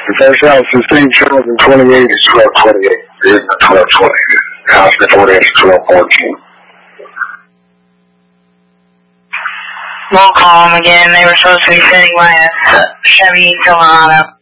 The first house is St. Charles in 28 is 1228. It isn't 1220. The house before that is 1214. We'll call them again. They were supposed to be sitting by a Chevy Silverado.